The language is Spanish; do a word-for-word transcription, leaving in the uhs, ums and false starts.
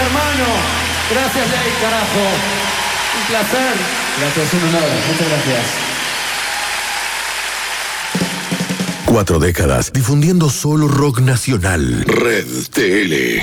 hermano. Gracias, Ley, carajo. Un placer. Gracias, un honor. Muchas gracias. Cuatro décadas difundiendo solo rock nacional. Red T L.